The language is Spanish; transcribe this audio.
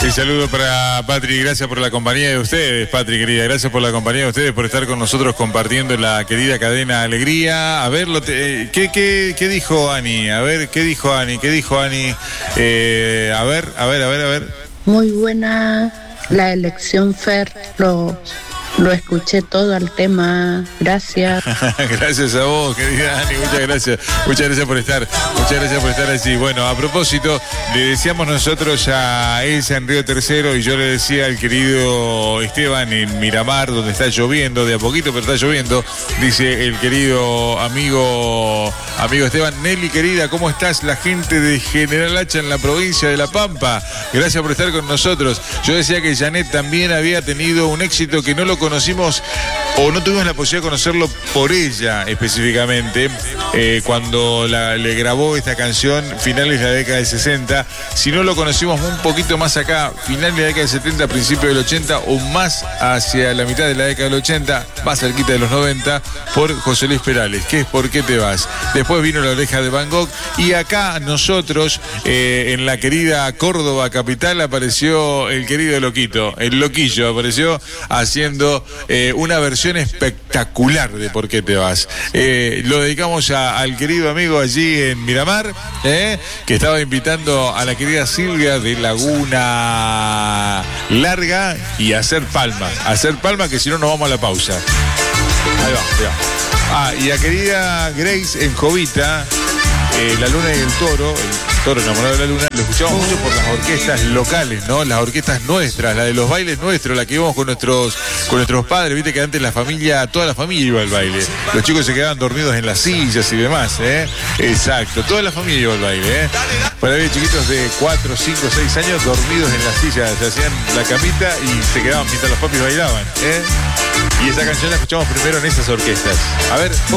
El saludo para Patri, gracias por la compañía de ustedes, Patri querida, gracias por la compañía de ustedes, por estar con nosotros compartiendo la querida cadena Alegría. A ver, ¿qué dijo Ani? A ver, ¿qué dijo Ani? A ver. Muy buena la elección, Fer, lo escuché todo al tema, gracias. Gracias a vos, querida Ani, muchas gracias por estar allí. Bueno, a propósito, le decíamos nosotros a Elsa en Río Tercero y yo le decía al querido Esteban en Miramar, donde está lloviendo, de a poquito pero está lloviendo, dice el querido amigo Esteban. Nelly, querida, ¿cómo estás? La gente de General Hacha en la provincia de La Pampa, gracias por estar con nosotros. Yo decía que Janet también había tenido un éxito que no lo conocimos o no tuvimos la posibilidad de conocerlo por ella específicamente, cuando le grabó esta canción finales de la década del 60. Si no lo conocimos un poquito más acá, finales de la década del 70, principios del 80 o más hacia la mitad de la década del 80, más cerquita de los 90, por José Luis Perales, que es ¿Por qué te vas? Después vino La Oreja de Van Gogh y acá nosotros, en la querida Córdoba capital, apareció el querido Loquito, el Loquillo apareció haciendo una versión espectacular de ¿Por qué te vas? Lo dedicamos al querido amigo allí en Miramar, que estaba invitando a la querida Silvia de Laguna Larga y a hacer palmas, que si no nos vamos a la pausa. Ahí va. Y a querida Grace en Jovita, La Luna y el Toro enamorado de la luna, lo escuchamos mucho por las orquestas locales, ¿no? Las orquestas nuestras, la de los bailes nuestros, la que íbamos con nuestros padres, viste que antes toda la familia iba al baile. Los chicos se quedaban dormidos en las sillas y demás, Exacto, toda la familia iba al baile, Para ver chiquitos de 4, 5, 6 años dormidos en las sillas, se hacían la camita y se quedaban mientras los papis bailaban, Y esa canción la escuchamos primero en esas orquestas. A ver,